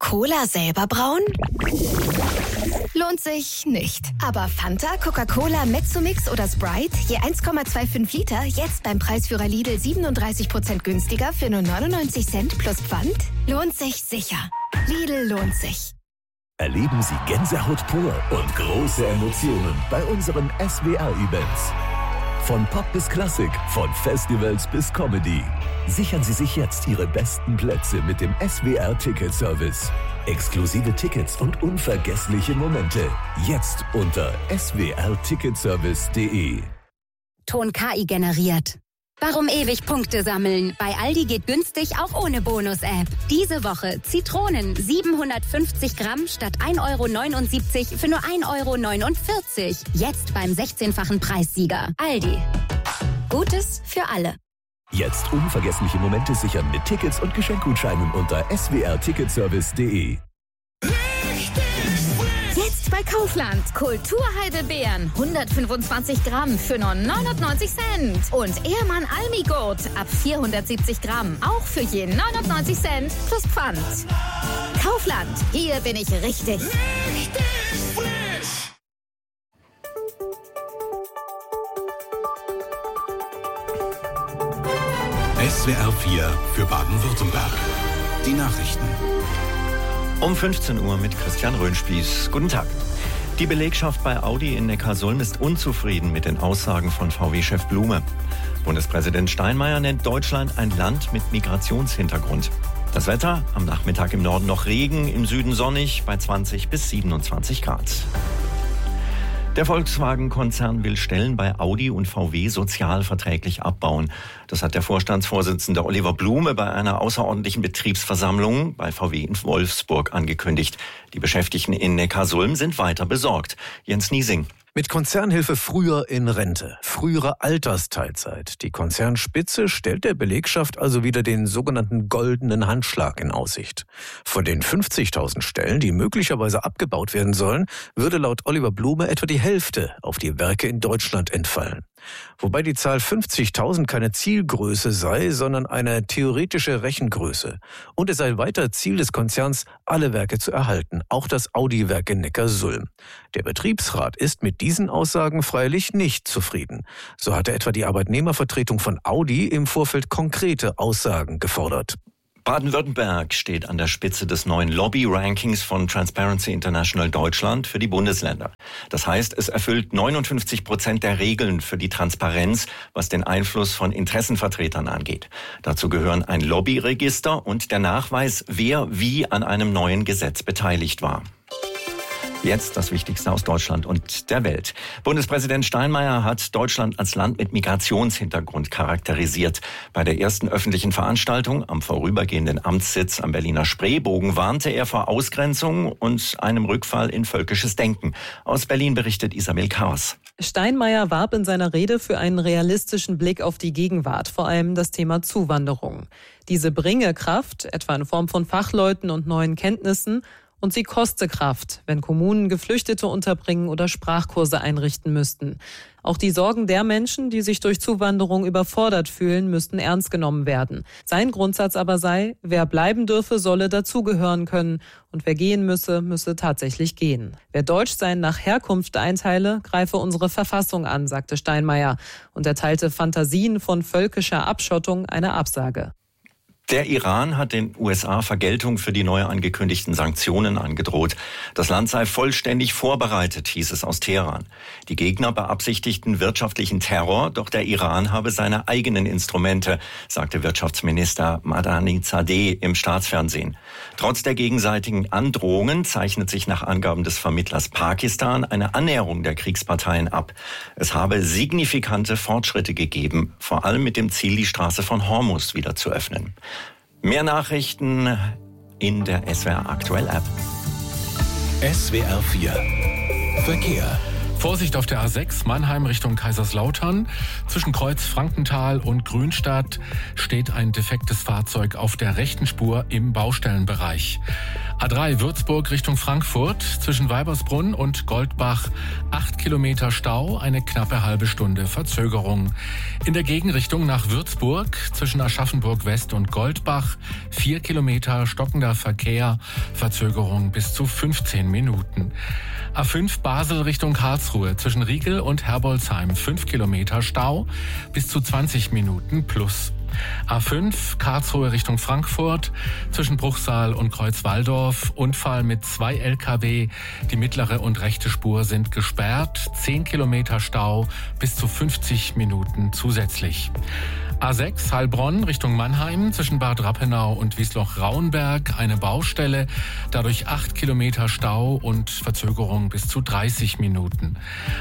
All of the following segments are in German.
Cola selber brauen? Lohnt sich nicht. Aber Fanta, Coca-Cola, Mezzomix oder Sprite, je 1,25 Liter, jetzt beim Preisführer Lidl 37% günstiger für nur 99 Cent plus Pfand? Lohnt sich sicher. Lidl lohnt sich. Erleben Sie Gänsehaut pur und große Emotionen bei unseren SWR-Events. Von Pop bis Klassik, von Festivals bis Comedy. Sichern Sie sich jetzt Ihre besten Plätze mit dem SWR-Ticket-Service. Exklusive Tickets und unvergessliche Momente. Jetzt unter swrticketservice.de. Ton KI generiert. Warum ewig Punkte sammeln? Bei Aldi geht günstig auch ohne Bonus-App. Diese Woche Zitronen 750 Gramm statt 1,79 € für nur 1,49 €. Jetzt beim 16-fachen Preissieger. Aldi. Gutes für alle. Jetzt unvergessliche Momente sichern mit Tickets und Geschenkgutscheinen unter swrticketservice.de. Jetzt bei Kaufland. Kulturheidelbeeren 125 Gramm für nur 99 Cent. Und Ehrmann Almigurt ab 470 Gramm. Auch für je 99 Cent plus Pfand. Kaufland. Hier bin ich richtig. Richtig frisch. SWR 4 für Baden-Württemberg. Die Nachrichten. Um 15 Uhr mit Christian Röhnspieß. Guten Tag. Die Belegschaft bei Audi in Neckarsulm ist unzufrieden mit den Aussagen von VW-Chef Blume. Bundespräsident Steinmeier nennt Deutschland ein Land mit Migrationshintergrund. Das Wetter, am Nachmittag im Norden noch Regen, im Süden sonnig bei 20 bis 27 Grad. Der Volkswagen-Konzern will Stellen bei Audi und VW sozialverträglich abbauen. Das hat der Vorstandsvorsitzende Oliver Blume bei einer außerordentlichen Betriebsversammlung bei VW in Wolfsburg angekündigt. Die Beschäftigten in Neckarsulm sind weiter besorgt. Jens Niesing. Mit Konzernhilfe früher in Rente, frühere Altersteilzeit. Die Konzernspitze stellt der Belegschaft also wieder den sogenannten goldenen Handschlag in Aussicht. Von den 50.000 Stellen, die möglicherweise abgebaut werden sollen, würde laut Oliver Blume etwa die Hälfte auf die Werke in Deutschland entfallen. Wobei die Zahl 50.000 keine Zielgröße sei, sondern eine theoretische Rechengröße. Und es sei weiter Ziel des Konzerns, alle Werke zu erhalten, auch das Audi-Werk in Neckarsulm. Der Betriebsrat ist mit diesen Aussagen freilich nicht zufrieden. So hatte etwa die Arbeitnehmervertretung von Audi im Vorfeld konkrete Aussagen gefordert. Baden-Württemberg steht an der Spitze des neuen Lobby-Rankings von Transparency International Deutschland für die Bundesländer. Das heißt, es erfüllt 59% der Regeln für die Transparenz, was den Einfluss von Interessenvertretern angeht. Dazu gehören ein Lobbyregister und der Nachweis, wer wie an einem neuen Gesetz beteiligt war. Jetzt das Wichtigste aus Deutschland und der Welt. Bundespräsident Steinmeier hat Deutschland als Land mit Migrationshintergrund charakterisiert. Bei der ersten öffentlichen Veranstaltung am vorübergehenden Amtssitz am Berliner Spreebogen warnte er vor Ausgrenzung und einem Rückfall in völkisches Denken. Aus Berlin berichtet Isabel Chaos. Steinmeier warb in seiner Rede für einen realistischen Blick auf die Gegenwart, vor allem das Thema Zuwanderung. Diese bringe Kraft, etwa in Form von Fachleuten und neuen Kenntnissen, und sie koste Kraft, wenn Kommunen Geflüchtete unterbringen oder Sprachkurse einrichten müssten. Auch die Sorgen der Menschen, die sich durch Zuwanderung überfordert fühlen, müssten ernst genommen werden. Sein Grundsatz aber sei, wer bleiben dürfe, solle dazugehören können und wer gehen müsse, müsse tatsächlich gehen. Wer Deutschsein nach Herkunft einteile, greife unsere Verfassung an, sagte Steinmeier und erteilte Fantasien von völkischer Abschottung eine Absage. Der Iran hat den USA Vergeltung für die neu angekündigten Sanktionen angedroht. Das Land sei vollständig vorbereitet, hieß es aus Teheran. Die Gegner beabsichtigten wirtschaftlichen Terror, doch der Iran habe seine eigenen Instrumente, sagte Wirtschaftsminister Madani-Zadeh im Staatsfernsehen. Trotz der gegenseitigen Androhungen zeichnet sich nach Angaben des Vermittlers Pakistan eine Annäherung der Kriegsparteien ab. Es habe signifikante Fortschritte gegeben, vor allem mit dem Ziel, die Straße von Hormuz wieder zu öffnen. Mehr Nachrichten in der SWR Aktuell App. SWR 4 Verkehr. Vorsicht auf der A6 Mannheim Richtung Kaiserslautern. Zwischen Kreuz Frankenthal und Grünstadt steht ein defektes Fahrzeug auf der rechten Spur im Baustellenbereich. A3 Würzburg Richtung Frankfurt. Zwischen Weibersbrunn und Goldbach 8 Kilometer Stau, eine knappe halbe Stunde Verzögerung. In der Gegenrichtung nach Würzburg zwischen Aschaffenburg West und Goldbach 4 Kilometer stockender Verkehr, Verzögerung bis zu 15 Minuten. A5 Basel Richtung Karlsruhe zwischen Riegel und Herbolzheim 5 Kilometer Stau, bis zu 20 Minuten plus. A5 Karlsruhe Richtung Frankfurt zwischen Bruchsal und Kreuzwaldorf. Unfall mit 2 LKW. Die mittlere und rechte Spur sind gesperrt. 10 Kilometer Stau, bis zu 50 Minuten zusätzlich. A6 Heilbronn Richtung Mannheim zwischen Bad Rappenau und Wiesloch-Rauenberg eine Baustelle, dadurch 8 Kilometer Stau und Verzögerung bis zu 30 Minuten.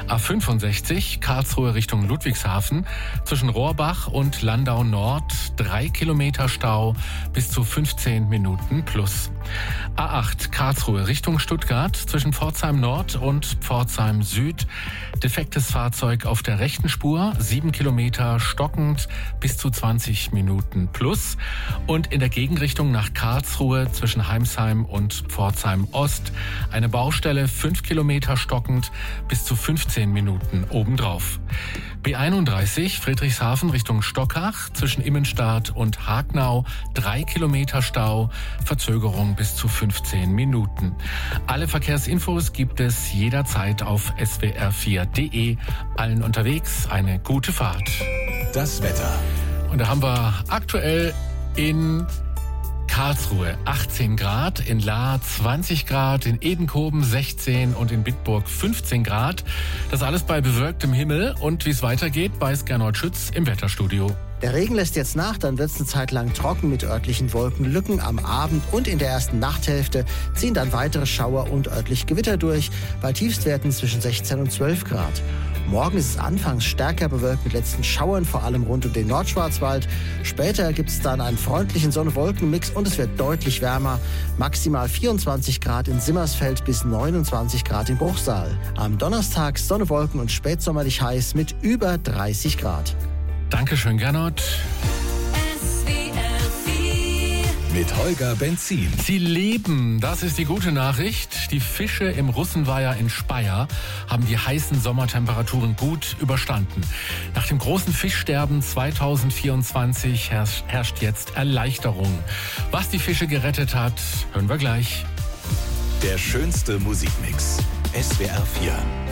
A65 Karlsruhe Richtung Ludwigshafen zwischen Rohrbach und Landau Nord 3 Kilometer Stau bis zu 15 Minuten plus. A8 Karlsruhe Richtung Stuttgart zwischen Pforzheim Nord und Pforzheim Süd defektes Fahrzeug auf der rechten Spur 7 Kilometer stockend bis zu 20 Minuten plus. Und in der Gegenrichtung nach Karlsruhe zwischen Heimsheim und Pforzheim Ost eine Baustelle 5 Kilometer stockend bis zu 15 Minuten obendrauf. B31 Friedrichshafen Richtung Stockach zwischen Immenstadt und Hagnau 3 Kilometer Stau, Verzögerung bis zu 15 Minuten. Alle Verkehrsinfos gibt es jederzeit auf swr4.de. Allen unterwegs eine gute Fahrt. Das Wetter. Und da haben wir aktuell in Karlsruhe 18 Grad, in Lahr 20 Grad, in Edenkoben 16 und in Bitburg 15 Grad. Das alles bei bewölktem Himmel. Und wie es weitergeht, weiß Gernot Schütz im Wetterstudio. Der Regen lässt jetzt nach, dann wird es eine Zeit lang trocken mit örtlichen Wolkenlücken. Am Abend und in der ersten Nachthälfte ziehen dann weitere Schauer und örtlich Gewitter durch, bei Tiefstwerten zwischen 16 und 12 Grad. Morgen ist es anfangs stärker bewölkt mit letzten Schauern, vor allem rund um den Nordschwarzwald. Später gibt es dann einen freundlichen Sonne-Wolken-Mix und es wird deutlich wärmer. Maximal 24 Grad in Simmersfeld bis 29 Grad in Bruchsal. Am Donnerstag Sonne, Wolken und spätsommerlich heiß mit über 30 Grad. Dankeschön, Gernot. Mit Holger Benzin. Sie leben, das ist die gute Nachricht. Die Fische im Russenweiher in Speyer haben die heißen Sommertemperaturen gut überstanden. Nach dem großen Fischsterben 2024 herrscht jetzt Erleichterung. Was die Fische gerettet hat, hören wir gleich. Der schönste Musikmix. SWR 4.